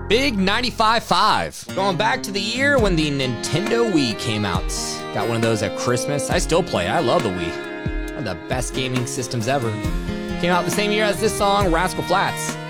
Big 95.5. Going back to the year when the Nintendo Wii came out. Got one of those at Christmas. I still play it. I love the Wii. One of the best gaming systems ever. Came out the same year as this song, Rascal Flatts.